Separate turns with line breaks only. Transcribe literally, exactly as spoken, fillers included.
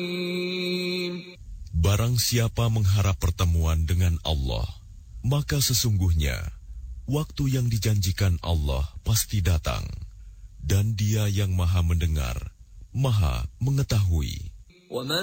Barang siapa mengharap pertemuan dengan Allah, maka sesungguhnya waktu yang dijanjikan Allah pasti datang, dan Dia yang Maha Mendengar, Maha Mengetahui.